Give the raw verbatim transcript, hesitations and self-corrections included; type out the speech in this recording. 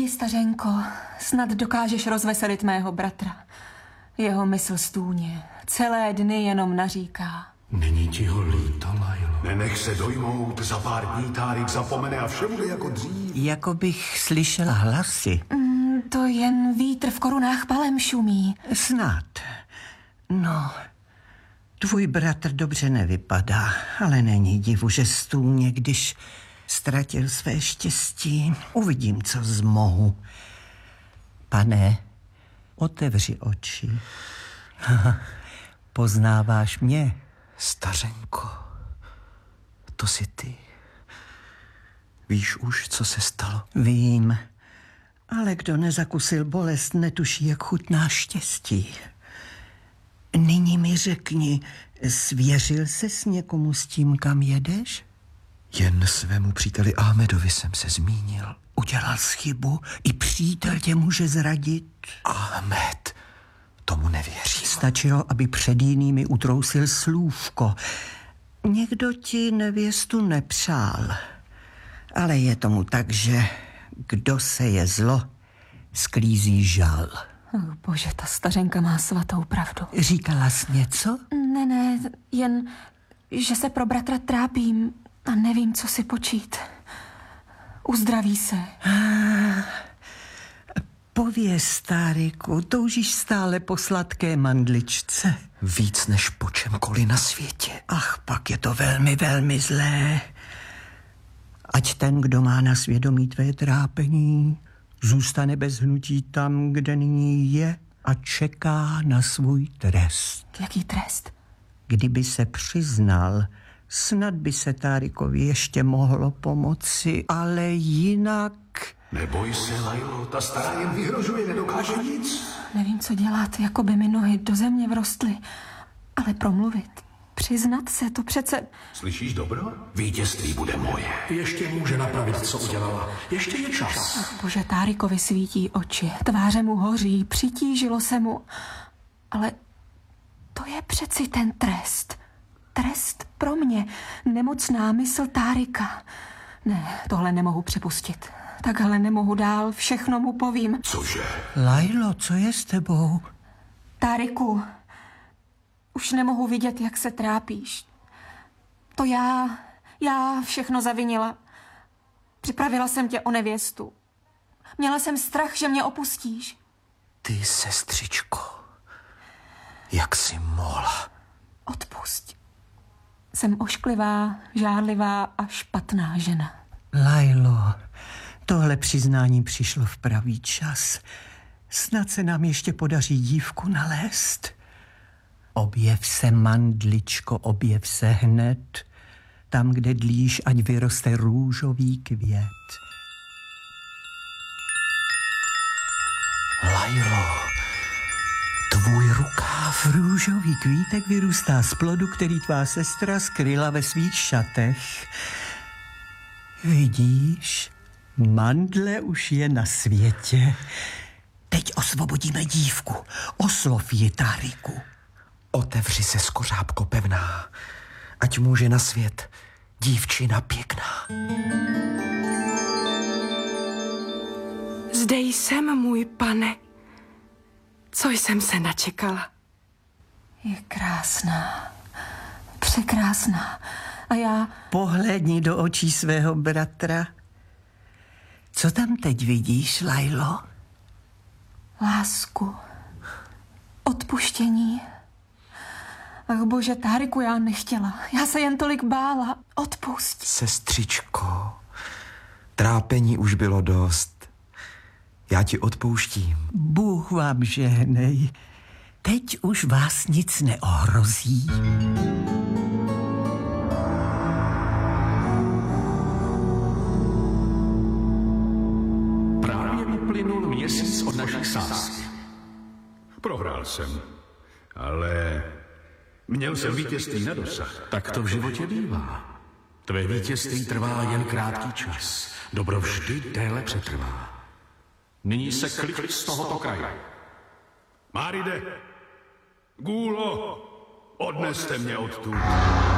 Jdi, stařenko, snad dokážeš rozveselit mého bratra. Jeho mysl stůně, celé dny jenom naříká. Není ti ho líto, Lailo? Nenech se dojmout, za pár dní Tárik zapomene a vše bude jako dřív. Jako bych slyšela hlasy. Mm, to jen vítr v korunách palem šumí. Snad. No, tvůj bratr dobře nevypadá, ale není divu, že stůně, když ztratil své štěstí. Uvidím, co zmohu. Pane, otevři oči. Poznáváš mě? Stařenko, to jsi ty. Víš už, co se stalo? Vím, ale kdo nezakusil bolest, netuší, jak chutná štěstí. Nyní mi řekni, svěřil ses někomu s tím, kam jedeš? Jen svému příteli Ahmedovi jsem se zmínil. Udělal jsi chybu, i přítel tě může zradit. Ahmed, tomu nevěřím. Stačilo, aby před jinými utrousil slůvko. Někdo ti nevěstu nepřál. Ale je tomu tak, že kdo se je zlo, sklízí žal. Oh, bože, ta stařenka má svatou pravdu. Říkala jsi něco? Ne, ne, jen, že se pro bratra trápím a nevím, co si počít. Uzdraví se. Ah, pověz, Táriku, toužíš stále po sladké mandličce. Víc než po čemkoliv na světě. Ach, pak je to velmi, velmi zlé. Ať ten, kdo má na svědomí tvé trápení, zůstane bez hnutí tam, kde nyní je a čeká na svůj trest. Jaký trest? Kdyby se přiznal, snad by se Tárikovi ještě mohlo pomoci, ale jinak... Neboj se, Lailo, ta stará jen vyhrožuje, nedokáže nic. Nevím, co dělat, jako by mi nohy do země vrostly. Ale promluvit, přiznat se, to přece... Slyšíš dobro? Vítězství bude moje. Ještě může napravit, co udělala. Ještě je čas. Ach, bože, Tárikovi svítí oči, tváře mu hoří, přitížilo se mu. Ale to je přeci ten trest. Trest pro mě, nemocná mysl Tárika. Ne, tohle nemohu připustit. Takhle nemohu dál, všechno mu povím. Cože? Lailo, co je s tebou? Táriku, už nemohu vidět, jak se trápíš. To já, já všechno zavinila. Připravila jsem tě o nevěstu. Měla jsem strach, že mě opustíš. Ty, sestřičko, jak jsi mohla? Odpusť. Jsem ošklivá, žádlivá a špatná žena. Lailo, tohle přiznání přišlo v pravý čas. Snad se nám ještě podaří dívku nalézt. Objev se, mandličko, objev se hned. Tam, kde dlíš, ať vyroste růžový květ. Lailo, tvůj rukáv. Růžový kvítek vyrůstá z plodu, který tvá sestra skryla ve svých šatech. Vidíš, mandle už je na světě. Teď osvobodíme dívku. Oslov ji, Táriku. Otevři se, skořápko pevná, ať může na svět dívčina pěkná. Zde jsem, můj pane. Co jsem se načekala? Je krásná, překrásná. A já... Pohlédni do očí svého bratra. Co tam teď vidíš, Lailo? Lásku. Odpuštění. Ach bože, Táriku, já nechtěla. Já se jen tolik bála. Odpusť. Sestřičko, trápení už bylo dost. Já ti odpouštím. Bůh vám žehnej. Teď už vás nic neohrozí. Právě uplynul měsíc od naší sázky. Prohrál jsem, ale měl jsem vítězství na dosah. Tak to v životě bývá. Tvé vítězství trvá jen krátký čas. Dobro vždy déle přetrvá. Nyní se kliď z tohoto kraje. Máride, Gúlo, odneste mě odtud.